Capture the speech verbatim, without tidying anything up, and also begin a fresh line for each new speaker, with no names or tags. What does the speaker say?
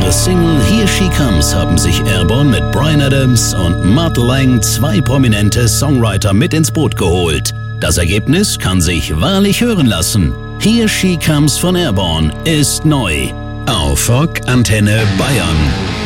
ihrer Single Here She Comes haben sich Airborne mit Bryan Adams und Mutt Lange zwei prominente Songwriter mit ins Boot geholt. Das Ergebnis kann sich wahrlich hören lassen. Here She Comes von Airborne ist neu auf Rock Antenne Bayern.